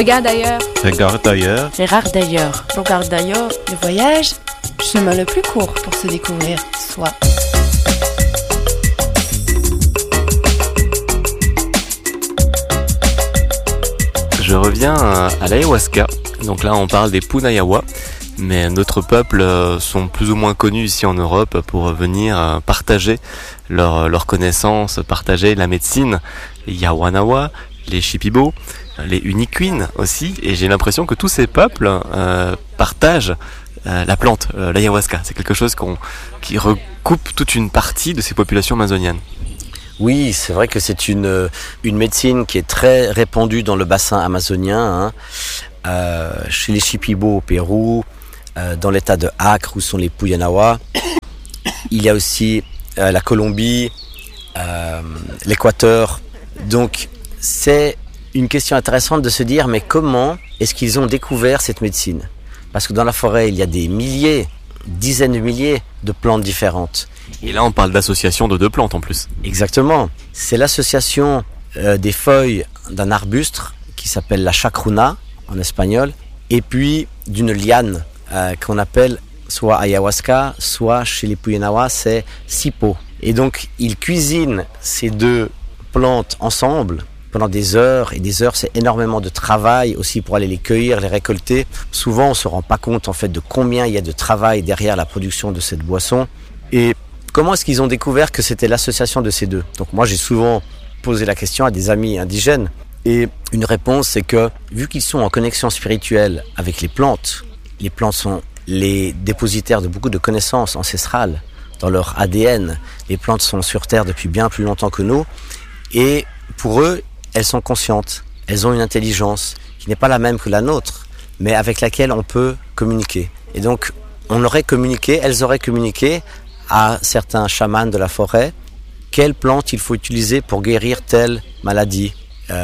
Regarde ailleurs. Regarde ailleurs. Regarde ailleurs. Regarde ailleurs. Le voyage, chemin le plus court pour se découvrir soi. Je reviens à l'ayahuasca. Donc là, on parle des Punayawa. Mais d'autres peuples sont plus ou moins connus ici en Europe pour venir partager leurs connaissances, partager la médecine. Les Yawanawa, les Shipibo, les Unikwin aussi. Et j'ai l'impression que tous ces peuples partagent la plante, l'ayahuasca. C'est quelque chose qui recoupe toute une partie de ces populations amazoniennes. Oui, c'est vrai que c'est une médecine qui est très répandue dans le bassin amazonien, chez les Shipibo au Pérou, dans l'état de Acre où sont les Punayawa. Il y a aussi la Colombie, l'Équateur. Donc c'est une question intéressante de se dire, mais comment est-ce qu'ils ont découvert cette médecine ? Parce que dans la forêt, il y a des milliers, dizaines de milliers de plantes différentes. Et là, on parle d'association de deux plantes en plus. Exactement. C'est l'association des feuilles d'un arbuste qui s'appelle la chacruna en espagnol, et puis d'une liane qu'on appelle soit ayahuasca, soit chez les Punayawa, c'est sipo. Et donc, ils cuisinent ces deux plantes ensemble pendant des heures, et des heures, c'est énormément de travail aussi pour aller les cueillir, les récolter. Souvent, on ne se rend pas compte en fait de combien il y a de travail derrière la production de cette boisson. Et comment est-ce qu'ils ont découvert que c'était l'association de ces deux ? Donc moi, j'ai souvent posé la question à des amis indigènes, et une réponse, c'est que vu qu'ils sont en connexion spirituelle avec les plantes sont les dépositaires de beaucoup de connaissances ancestrales dans leur ADN. Les plantes sont sur Terre depuis bien plus longtemps que nous, et pour eux, elles sont conscientes, elles ont une intelligence qui n'est pas la même que la nôtre, mais avec laquelle on peut communiquer. Et donc, elles auraient communiqué à certains chamans de la forêt quelle plante il faut utiliser pour guérir telle maladie.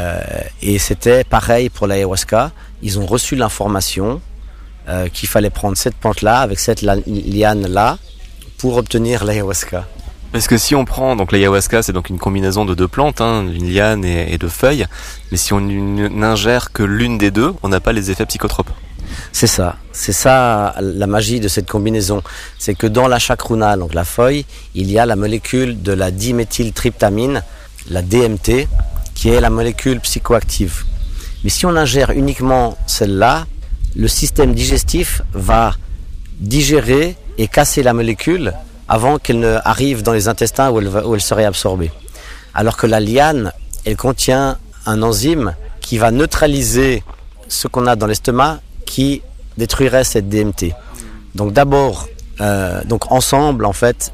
Et c'était pareil pour l'ayahuasca. Ils ont reçu l'information qu'il fallait prendre cette plante-là avec cette liane-là pour obtenir l'ayahuasca. Parce que si on prend, donc l'ayahuasca, c'est donc une combinaison de deux plantes, une liane et de feuilles, mais si on n'ingère que l'une des deux, on n'a pas les effets psychotropes. C'est ça la magie de cette combinaison. C'est que dans la chacruna, donc la feuille, il y a la molécule de la diméthyltryptamine, la DMT, qui est la molécule psychoactive. Mais si on ingère uniquement celle-là, le système digestif va digérer et casser la molécule avant qu'elle ne arrive dans les intestins où elle serait absorbée. Alors que la liane, elle contient un enzyme qui va neutraliser ce qu'on a dans l'estomac qui détruirait cette DMT. Donc d'abord, ensemble en fait,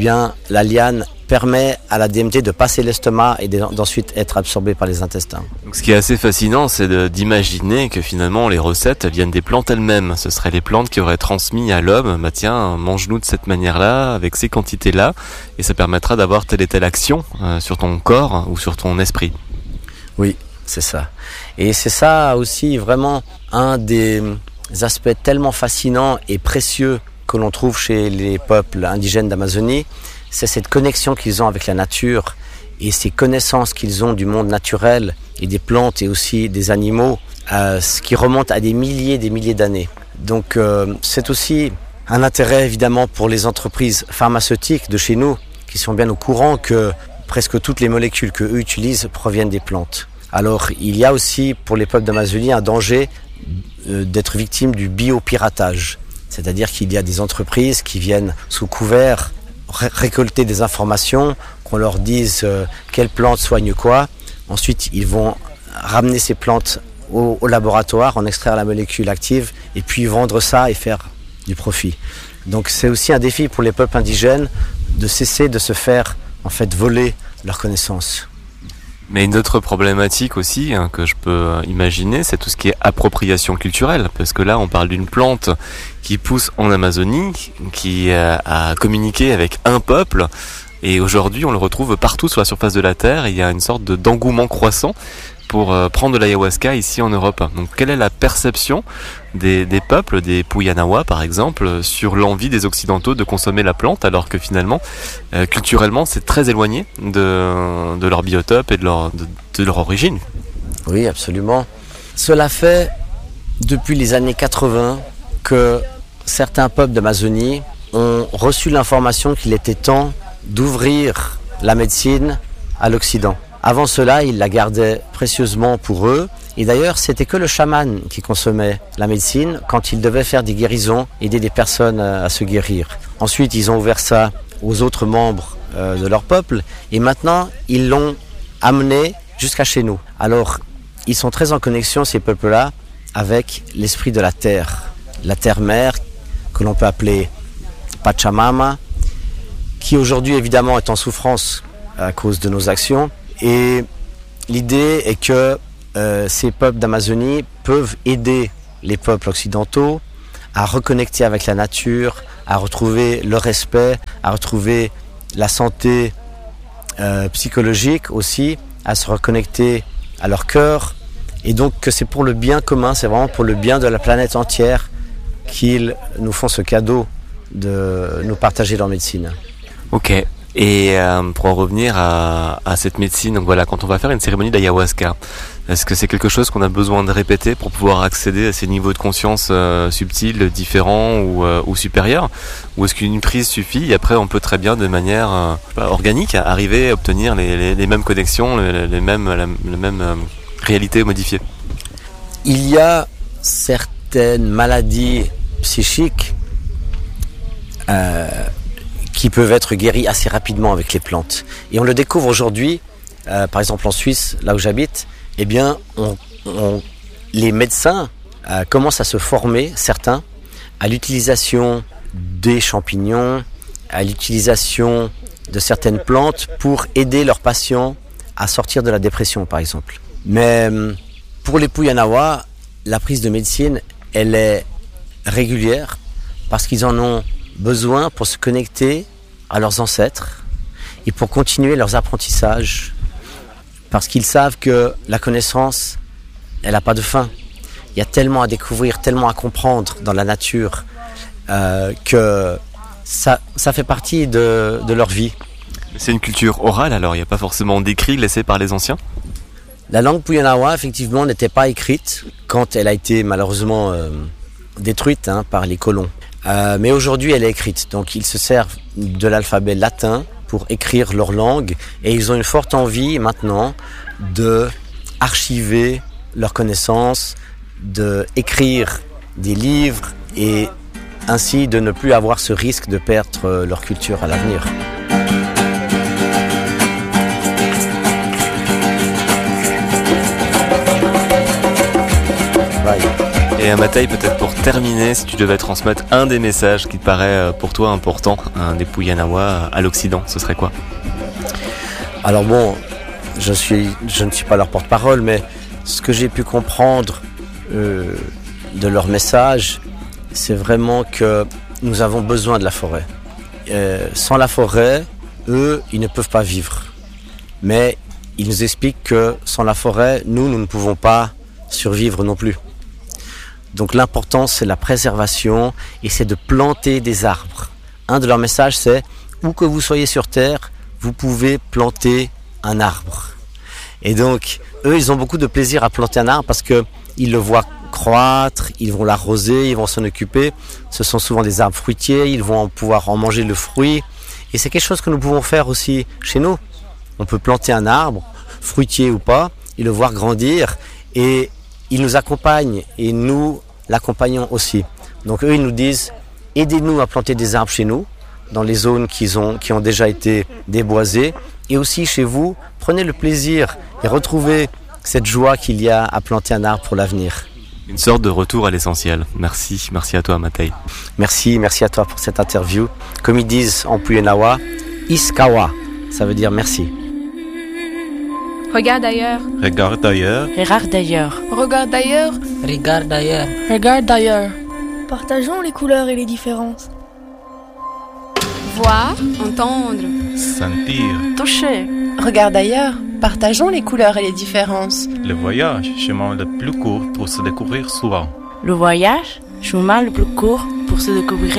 la liane permet à la DMT de passer l'estomac et d'ensuite être absorbée par les intestins. Donc, ce qui est assez fascinant, c'est d'imaginer que finalement les recettes viennent des plantes elles-mêmes. Ce seraient les plantes qui auraient transmis à l'homme, tiens, mange-nous de cette manière-là, avec ces quantités-là, et ça permettra d'avoir telle et telle action sur ton corps ou sur ton esprit. Oui, c'est ça. Et c'est ça aussi vraiment un des aspects tellement fascinants et précieux que l'on trouve chez les peuples indigènes d'Amazonie, c'est cette connexion qu'ils ont avec la nature et ces connaissances qu'ils ont du monde naturel et des plantes et aussi des animaux, ce qui remonte à des milliers d'années. Donc c'est aussi un intérêt évidemment pour les entreprises pharmaceutiques de chez nous qui sont bien au courant que presque toutes les molécules qu'eux utilisent proviennent des plantes. Alors il y a aussi pour les peuples d'Amazonie un danger d'être victime du biopiratage. C'est-à-dire qu'il y a des entreprises qui viennent sous couvert récolter des informations, qu'on leur dise quelle plante soigne quoi. Ensuite, ils vont ramener ces plantes au laboratoire, en extraire la molécule active et puis vendre ça et faire du profit. Donc c'est aussi un défi pour les peuples indigènes de cesser de se faire en fait voler leurs connaissances. Mais une autre problématique aussi que je peux imaginer, c'est tout ce qui est appropriation culturelle. Parce que là, on parle d'une plante qui pousse en Amazonie, qui a communiqué avec un peuple. Et aujourd'hui, on le retrouve partout sur la surface de la Terre. Il y a une sorte d'engouement croissant pour prendre de l'ayahuasca ici en Europe. Donc quelle est la perception des peuples, des Punayawa par exemple, sur l'envie des Occidentaux de consommer la plante, alors que finalement, culturellement, c'est très éloigné de leur biotope et de leur origine? Oui, absolument. Cela fait depuis les années 80 que certains peuples d'Amazonie ont reçu l'information qu'il était temps d'ouvrir la médecine à l'Occident. Avant cela, ils la gardaient précieusement pour eux. Et d'ailleurs, c'était que le chaman qui consommait la médecine quand il devait faire des guérisons, aider des personnes à se guérir. Ensuite, ils ont ouvert ça aux autres membres de leur peuple. Et maintenant, ils l'ont amené jusqu'à chez nous. Alors, ils sont très en connexion, ces peuples-là, avec l'esprit de la terre-mère, que l'on peut appeler Pachamama, qui aujourd'hui, évidemment, est en souffrance à cause de nos actions. Et l'idée est que ces peuples d'Amazonie peuvent aider les peuples occidentaux à reconnecter avec la nature, à retrouver le respect, à retrouver la santé psychologique aussi, à se reconnecter à leur cœur. Et donc que c'est pour le bien commun, c'est vraiment pour le bien de la planète entière qu'ils nous font ce cadeau de nous partager leur médecine. Ok. Et pour en revenir à cette médecine, donc voilà, quand on va faire une cérémonie d'ayahuasca, est-ce que c'est quelque chose qu'on a besoin de répéter pour pouvoir accéder à ces niveaux de conscience subtils, différents ou supérieurs? Ou est-ce qu'une prise suffit et après on peut très bien de manière organique arriver à obtenir les mêmes connexions, les mêmes réalités modifiées? Il y a certaines maladies psychiques qui peuvent être guéris assez rapidement avec les plantes. Et on le découvre aujourd'hui, par exemple en Suisse, là où j'habite, eh bien, les médecins commencent à se former, certains, à l'utilisation des champignons, à l'utilisation de certaines plantes pour aider leurs patients à sortir de la dépression, par exemple. Mais pour les Puyanawa, la prise de médecine, elle est régulière parce qu'ils en ont besoin pour se connecter à leurs ancêtres et pour continuer leurs apprentissages parce qu'ils savent que la connaissance, elle n'a pas de fin. Il y a tellement à découvrir, tellement à comprendre dans la nature que ça fait partie de leur vie. C'est une culture orale alors, il n'y a pas forcément d'écrit laissé par les anciens? La langue Puyanawa, effectivement, n'était pas écrite quand elle a été malheureusement détruite par les colons. Mais aujourd'hui, elle est écrite. Donc, ils se servent de l'alphabet latin pour écrire leur langue. Et ils ont une forte envie, maintenant, de archiver leurs connaissances, d'écrire des livres et ainsi de ne plus avoir ce risque de perdre leur culture à l'avenir. Bye. Et Matei, peut-être pour terminer, si tu devais transmettre un des messages qui te paraît pour toi important, des Puyanawa à l'Occident, ce serait quoi? Alors bon, je ne suis pas leur porte-parole, mais ce que j'ai pu comprendre de leur message, c'est vraiment que nous avons besoin de la forêt. Sans la forêt, eux, ils ne peuvent pas vivre. Mais ils nous expliquent que sans la forêt, nous ne pouvons pas survivre non plus. Donc l'important, c'est la préservation et c'est de planter des arbres. Un de leurs messages, c'est où que vous soyez sur Terre, vous pouvez planter un arbre. Et donc, eux, ils ont beaucoup de plaisir à planter un arbre parce qu'ils le voient croître, ils vont l'arroser, ils vont s'en occuper. Ce sont souvent des arbres fruitiers, ils vont pouvoir en manger le fruit. Et c'est quelque chose que nous pouvons faire aussi chez nous. On peut planter un arbre, fruitier ou pas, et le voir grandir. Et ils nous accompagnent et nous l'accompagnons aussi. Donc eux, ils nous disent, aidez-nous à planter des arbres chez nous, dans les zones qui ont déjà été déboisées. Et aussi chez vous, prenez le plaisir et retrouvez cette joie qu'il y a à planter un arbre pour l'avenir. Une sorte de retour à l'essentiel. Merci à toi Matei. Merci à toi pour cette interview. Comme ils disent en Puyanawa, Iskawa, ça veut dire merci. Regarde ailleurs. Regarde ailleurs. Regarde d'ailleurs. Regarde ailleurs. Regarde ailleurs. Regarde d'ailleurs. Partageons les couleurs et les différences. Voir, entendre. Sentir. Toucher. Regarde d'ailleurs. Partageons les couleurs et les différences. Le voyage, chemin le plus court pour se découvrir soi. Le voyage, chemin le plus court pour se découvrir